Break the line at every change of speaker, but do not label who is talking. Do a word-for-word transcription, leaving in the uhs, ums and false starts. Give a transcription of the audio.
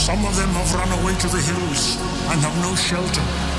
Some of them have run away to the hills and have no shelter.